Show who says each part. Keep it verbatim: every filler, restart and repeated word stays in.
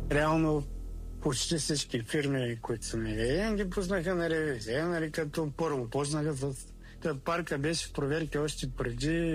Speaker 1: реално почти всички фирми, които са ми ги пуснаха на ревизия, нали, като първо почнаха с... Парка беше в проверки още преди